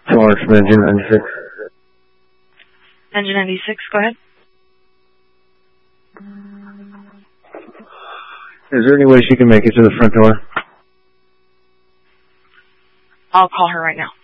Florence from Engine 96. Engine 96, go ahead. Is there any way she can make it to the front door? I'll call her right now.